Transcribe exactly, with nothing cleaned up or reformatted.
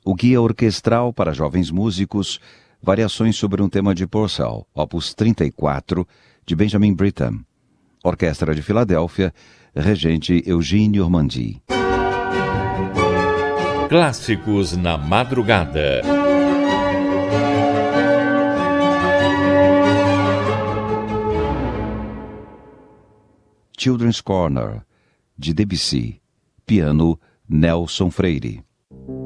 O Guia Orquestral para Jovens Músicos, Variações sobre um Tema de Purcell, opus trinta e quatro, de Benjamin Britten. Orquestra de Filadélfia, regente Eugênio Ormandy. Clássicos na madrugada. Children's Corner, de Debussy. Piano, Nelson Freire.